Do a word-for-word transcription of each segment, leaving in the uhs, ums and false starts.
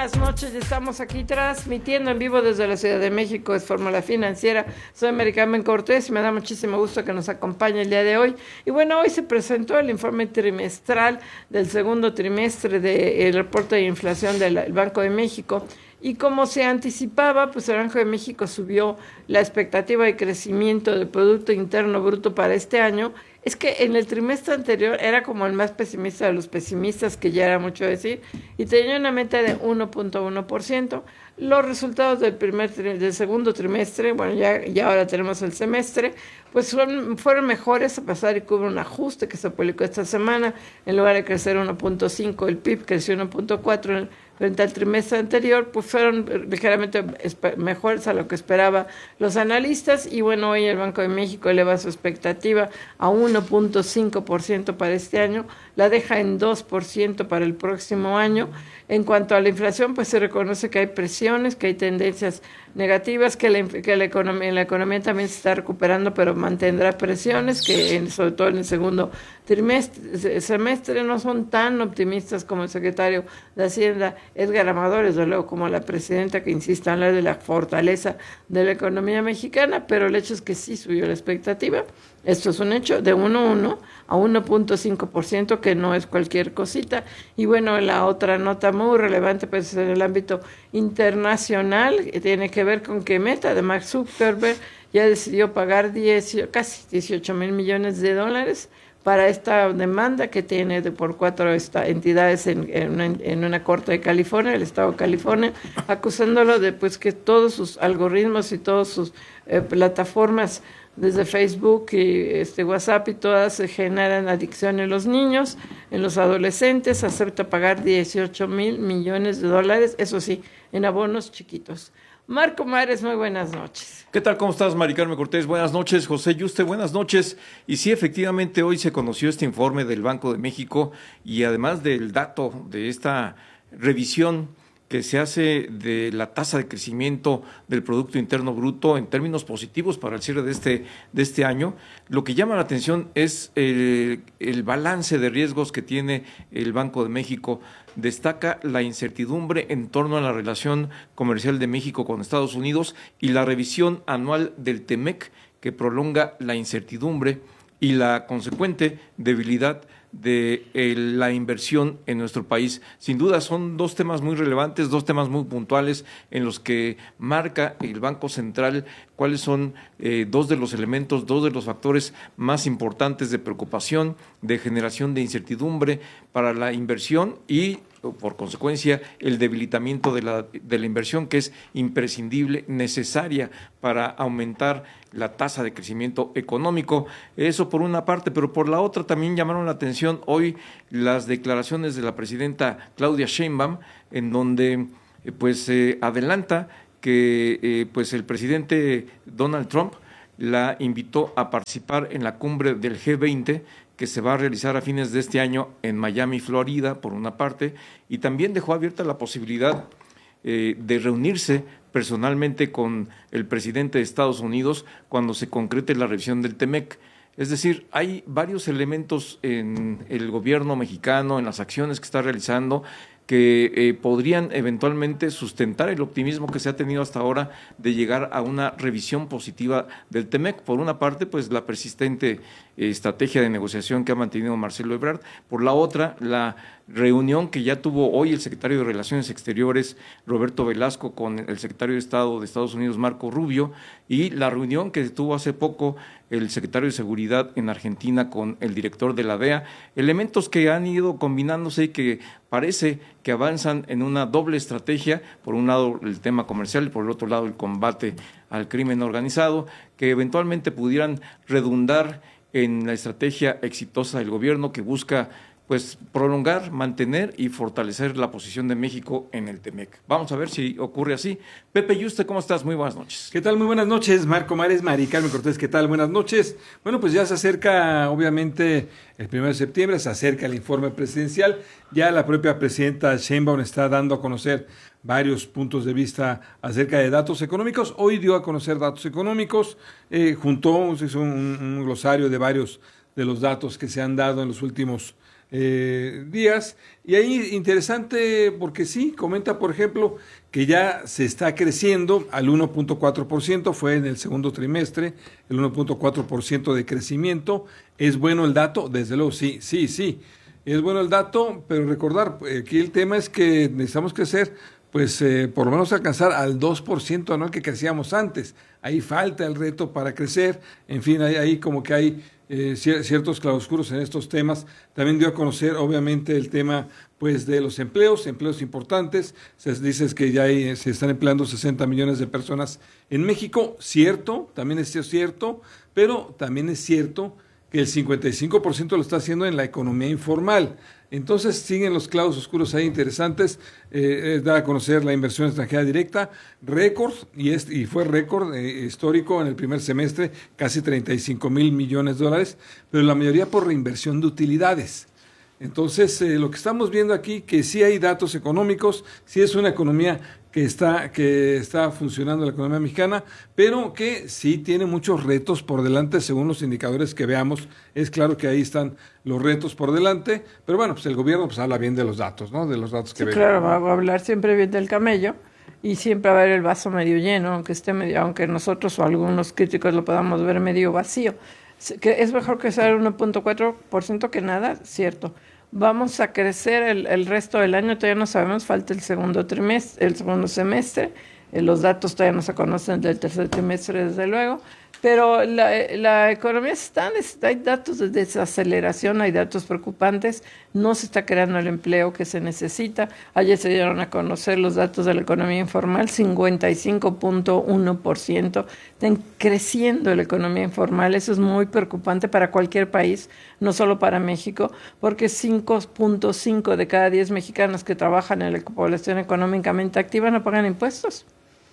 buenas noches. Estamos aquí transmitiendo en vivo desde la Ciudad de México. Es Fórmula Financiera. Soy Mari Carmen Cortés y me da muchísimo gusto que nos acompañe el día de hoy. Y bueno, hoy se presentó el informe trimestral del segundo trimestre del reporte de inflación del Banco de México. Y como se anticipaba, pues el Banco de México subió la expectativa de crecimiento del Producto Interno Bruto para este año. Es que en el trimestre anterior era como el más pesimista de los pesimistas, que ya era mucho decir, y tenía una meta de uno punto uno por ciento. Los resultados del primer del segundo trimestre, bueno, ya, ya ahora tenemos el semestre, pues fueron, fueron mejores, a pesar de que hubo un ajuste que se publicó esta semana. En lugar de crecer uno punto cinco, el P I B creció uno punto cuatro frente al trimestre anterior, pues fueron ligeramente mejores a lo que esperaban los analistas. Y bueno, hoy el Banco de México eleva su expectativa a uno punto cinco por ciento para este año, la deja en dos por ciento para el próximo año. En cuanto a la inflación, pues se reconoce que hay presiones, que hay tendencias negativas, que la, que la economía, la economía también se está recuperando, pero mantendrá presiones, que en, sobre todo en el segundo trimestre, semestre no son tan optimistas como el secretario de Hacienda, Edgar Amador, desde luego como la presidenta, que insiste en hablar de la fortaleza de la economía mexicana, pero el hecho es que sí subió la expectativa. Esto es un hecho de uno punto uno a uno punto cinco por ciento, que no es cualquier cosita. Y bueno, la otra nota muy relevante, pues en el ámbito internacional, que tiene que ver con que Meta de Mark Zuckerberg ya decidió pagar diez, casi dieciocho mil millones de dólares para esta demanda que tiene de por cuatro esta, entidades en, en, una, en una corte de California, el estado de California, acusándolo de pues que todos sus algoritmos y todas sus eh, plataformas, desde Facebook y este WhatsApp y todas, se generan adicción en los niños, en los adolescentes. Acepta pagar dieciocho mil millones de dólares, eso sí, en abonos chiquitos. Marco Mares, muy buenas noches. ¿Qué tal? ¿Cómo estás, Mari Carmen Cortés? Buenas noches. José Yuste, buenas noches. Y sí, efectivamente, hoy se conoció este informe del Banco de México, y además del dato de esta revisión que se hace de la tasa de crecimiento del Producto Interno Bruto en términos positivos para el cierre de este, de este año, lo que llama la atención es el, el balance de riesgos que tiene el Banco de México. Destaca la incertidumbre en torno a la relación comercial de México con Estados Unidos y la revisión anual del TEMEC, que prolonga la incertidumbre y la consecuente debilidad de eh, la inversión en nuestro país. Sin duda son dos temas muy relevantes, dos temas muy puntuales en los que marca el Banco Central cuáles son eh, dos de los elementos, dos de los factores más importantes de preocupación, de generación de incertidumbre para la inversión y, por consecuencia, el debilitamiento de la, de la inversión, que es imprescindible, necesaria para aumentar la tasa de crecimiento económico. Eso por una parte, pero por la otra también llamaron la atención hoy las declaraciones de la presidenta Claudia Sheinbaum, en donde eh, pues eh, adelanta que eh, pues el presidente Donald Trump la invitó a participar en la cumbre del G veinte, que se va a realizar a fines de este año en Miami, Florida, por una parte, y también dejó abierta la posibilidad eh, de reunirse personalmente con el presidente de Estados Unidos cuando se concrete la revisión del TEMEC. Es decir, hay varios elementos en el gobierno mexicano, en las acciones que está realizando, que eh, podrían eventualmente sustentar el optimismo que se ha tenido hasta ahora de llegar a una revisión positiva del TEMEC. Por una parte, pues la persistente eh, estrategia de negociación que ha mantenido Marcelo Ebrard. Por la otra, la reunión que ya tuvo hoy el secretario de Relaciones Exteriores, Roberto Velasco, con el secretario de Estado de Estados Unidos, Marco Rubio, y la reunión que tuvo hace poco el secretario de Seguridad en Argentina con el director de la D E A, elementos que han ido combinándose y que parece que avanzan en una doble estrategia, por un lado el tema comercial y por el otro lado el combate al crimen organizado, que eventualmente pudieran redundar en la estrategia exitosa del gobierno que busca pues prolongar, mantener y fortalecer la posición de México en el TEMEC. Vamos a ver si ocurre así. Pepe Yuste, ¿cómo estás? Muy buenas noches. ¿Qué tal? Muy buenas noches, Marco Mares, Mari Carmen Cortés, ¿qué tal? Buenas noches. Bueno, pues ya se acerca, obviamente, el primero de septiembre, se acerca el informe presidencial. Ya la propia presidenta Sheinbaum está dando a conocer varios puntos de vista acerca de datos económicos. Hoy dio a conocer datos económicos, eh, juntó, hizo un, un glosario de varios de los datos que se han dado en los últimos eh, días. Y ahí interesante porque sí, comenta por ejemplo que ya se está creciendo al uno punto cuatro por ciento, fue en el segundo trimestre, el uno punto cuatro por ciento de crecimiento. ¿Es bueno el dato? Desde luego, sí, sí, sí. Es bueno el dato, pero recordar, aquí el tema es que necesitamos crecer, pues eh, por lo menos alcanzar al dos por ciento anual que crecíamos antes. Ahí falta el reto para crecer, en fin, ahí, ahí como que hay eh, ciertos claroscuros en estos temas. También dio a conocer, obviamente, el tema pues de los empleos, empleos importantes. Se dice que ya hay, se están empleando sesenta millones de personas en México, cierto, también es cierto, pero también es cierto que el cincuenta y cinco por ciento lo está haciendo en la economía informal. Entonces siguen los clavos oscuros ahí interesantes. Eh, da a conocer la inversión extranjera directa, récord, y, es, y fue récord eh, histórico en el primer semestre, casi treinta y cinco mil millones de dólares, pero la mayoría por reinversión de utilidades. Entonces, eh, lo que estamos viendo aquí, que sí hay datos económicos, sí es una economía que está, que está funcionando la economía mexicana, pero que sí tiene muchos retos por delante según los indicadores que veamos. Es claro que ahí están los retos por delante, pero bueno, pues el gobierno pues habla bien de los datos, ¿no? De los datos que sí, ve. Claro, va a hablar siempre bien del camello y siempre va a ver el vaso medio lleno, aunque esté medio, aunque nosotros o algunos críticos lo podamos ver medio vacío. Que es mejor que sea el uno punto cuatro por ciento que nada, cierto. Vamos a crecer el, el resto del año, todavía no sabemos, falta el segundo trimestre, el segundo semestre, eh, los datos todavía no se conocen del tercer trimestre, desde luego, pero la, la economía está, hay datos de desaceleración, hay datos preocupantes, no se está creando el empleo que se necesita. Ayer se dieron a conocer los datos de la economía informal, cincuenta y cinco punto uno por ciento, están creciendo la economía informal, eso es muy preocupante para cualquier país, no solo para México, porque cinco punto cinco de cada diez mexicanos que trabajan en la población económicamente activa no pagan impuestos.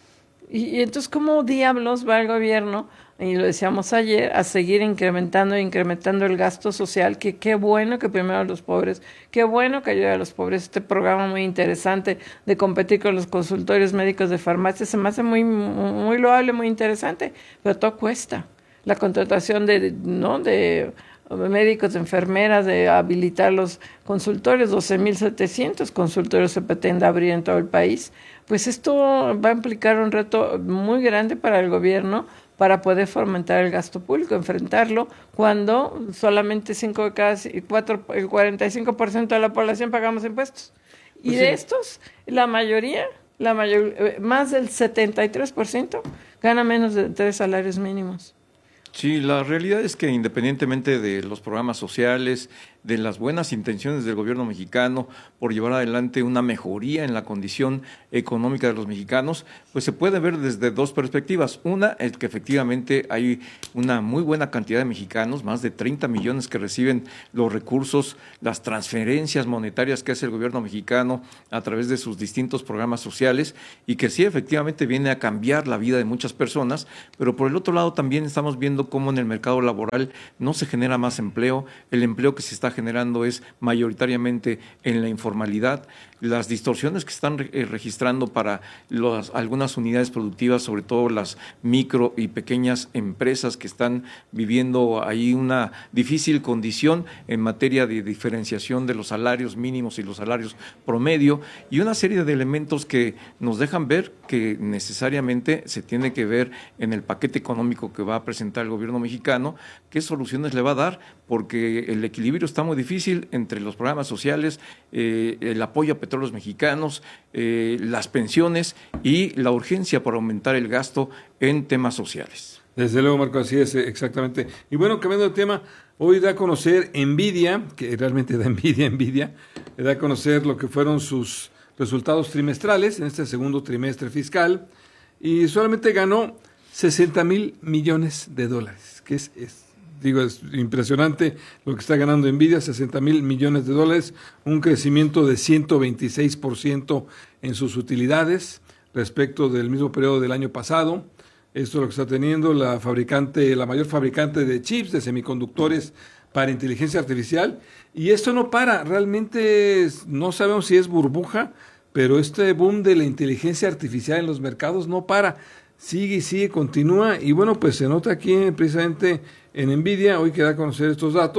Y, y entonces, ¿cómo diablos va el gobierno, y lo decíamos ayer, a seguir incrementando e incrementando el gasto social? Que qué bueno que primero los pobres, qué bueno que ayude a los pobres. Este programa muy interesante de competir con los consultorios médicos de farmacia se me hace muy, muy loable, muy interesante, pero todo cuesta. La contratación de, ¿no? de médicos, de enfermeras, de habilitar los consultorios, doce mil setecientos consultorios se pretende abrir en todo el país. Pues esto va a implicar un reto muy grande para el gobierno para poder fomentar el gasto público, enfrentarlo cuando solamente cinco de cada cuatro, el cuarenta y cinco por ciento de la población pagamos impuestos. Y pues de sí. estos, la mayoría, la mayor, más del setenta y tres por ciento gana menos de tres salarios mínimos. Sí, la realidad es que independientemente de los programas sociales, de las buenas intenciones del gobierno mexicano por llevar adelante una mejoría en la condición económica de los mexicanos, pues se puede ver desde dos perspectivas. Una, es que efectivamente hay una muy buena cantidad de mexicanos, más de treinta millones que reciben los recursos, las transferencias monetarias que hace el gobierno mexicano a través de sus distintos programas sociales, y que sí efectivamente viene a cambiar la vida de muchas personas, pero por el otro lado también estamos viendo cómo en el mercado laboral no se genera más empleo, el empleo que se está generando es mayoritariamente en la informalidad, las distorsiones que están re- registrando para los, algunas unidades productivas, sobre todo las micro y pequeñas empresas que están viviendo ahí una difícil condición en materia de diferenciación de los salarios mínimos y los salarios promedio, y una serie de elementos que nos dejan ver que necesariamente se tiene que ver en el paquete económico que va a presentar el gobierno mexicano, qué soluciones le va a dar, porque el equilibrio está muy difícil entre los programas sociales, eh, el apoyo a petróleos mexicanos, eh, las pensiones y la urgencia por aumentar el gasto en temas sociales. Desde luego, Marco, así es, exactamente. Y bueno, cambiando de tema, hoy da a conocer Nvidia, que realmente da envidia, Nvidia, da a conocer lo que fueron sus resultados trimestrales en este segundo trimestre fiscal, y solamente ganó sesenta mil millones de dólares, que es, es digo, es impresionante lo que está ganando Nvidia, sesenta mil millones de dólares, un crecimiento de ciento veintiséis por ciento en sus utilidades respecto del mismo periodo del año pasado. Esto es lo que está teniendo la fabricante, la mayor fabricante de chips, de semiconductores para inteligencia artificial, y esto no para, realmente no sabemos si es burbuja, pero este boom de la inteligencia artificial en los mercados no para, sigue y sigue, continúa, y bueno, pues se nota aquí precisamente en Nvidia, hoy que da a conocer estos datos,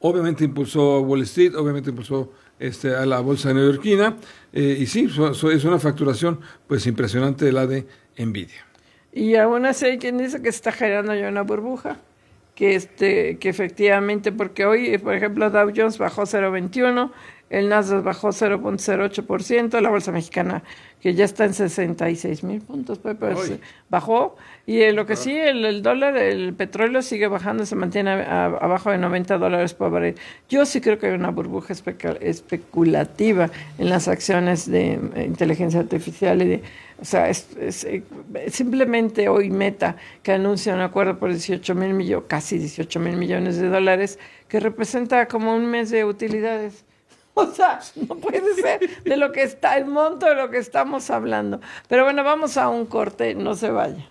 obviamente impulsó Wall Street, obviamente impulsó este, a la bolsa neoyorquina, eh, y sí, so, so, es una facturación pues impresionante la de Nvidia. Y aún así hay quien dice que se está generando ya una burbuja, que este que efectivamente, porque hoy, por ejemplo, Dow Jones bajó cero punto veintiuno, el Nasdaq bajó cero punto cero ocho por ciento, la bolsa mexicana, que ya está en sesenta y seis mil puntos, pues, pues, bajó, y eh, lo que sí, el, el dólar, el petróleo sigue bajando, se mantiene a, a, abajo de noventa dólares por barril. Yo sí creo que hay una burbuja especa, especulativa en las acciones de eh, inteligencia artificial y de... O sea, es, es, es, simplemente hoy Meta, que anuncia un acuerdo por dieciocho mil millones, casi dieciocho mil millones de dólares, que representa como un mes de utilidades. O sea, no puede ser de lo que está, el monto de lo que estamos hablando. Pero bueno, vamos a un corte, no se vaya.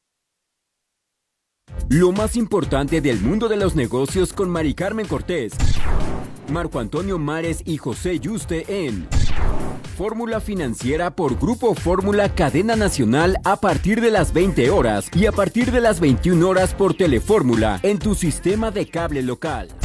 Lo más importante del mundo de los negocios con Mari Carmen Cortés, Marco Antonio Mares y José Yuste en Fórmula Financiera por Grupo Fórmula Cadena Nacional a partir de las veinte horas y a partir de las veintiuna horas por Telefórmula en tu sistema de cable local.